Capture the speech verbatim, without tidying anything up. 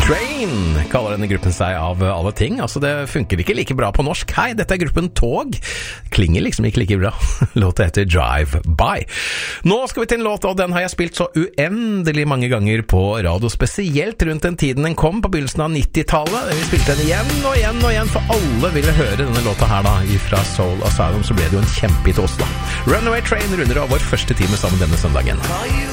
Train kaller denne gruppen seg av alle ting. Altså, det funker ikke like bra på norsk. Hei, dette er gruppen Tog. Klinger liksom ikke like bra. Låta heter Drive By. Nå skal vi til en låt, og den har jeg spilt så uendelig mange ganger på radio, spesielt rundt den tiden den kom på begynnelsen av nittitallet. Vi spilte den igjen og igjen og igjen, for alle ville høre denne låta her da. Fra Soul Asylum så ble det jo en kjempehit også da. Runaway Train runder av vår første time sammen denne søndagen. Call you